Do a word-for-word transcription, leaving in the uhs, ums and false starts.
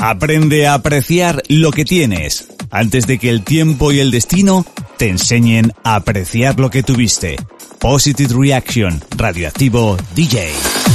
Aprende a apreciar lo que tienes, antes de que el tiempo y el destino te enseñen a apreciar lo que tuviste. Positive Reaction, Radioactivo D J.